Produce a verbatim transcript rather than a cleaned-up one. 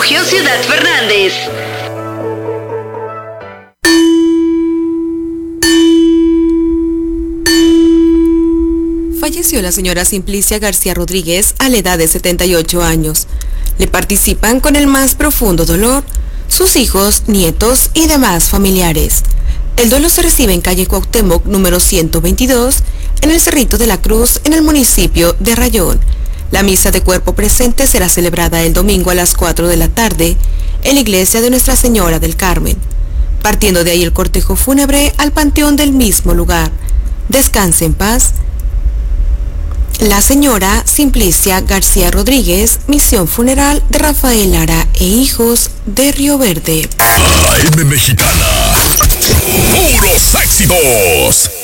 Refugio Ciudad Fernández. Falleció la señora Simplicia García Rodríguez a la edad de setenta y ocho años. Le participan con el más profundo dolor sus hijos, nietos y demás familiares. El duelo se recibe en calle Cuauhtémoc número ciento veintidós, en el Cerrito de la Cruz, en el municipio de Rayón. La misa de cuerpo presente será celebrada el domingo a las cuatro de la tarde en la iglesia de Nuestra Señora del Carmen. Partiendo de ahí el cortejo fúnebre al panteón del mismo lugar. Descanse en paz la señora Simplicia García Rodríguez, Misión Funeral de Rafael Lara e Hijos de Río Verde. A M Mexicana, puros éxitos.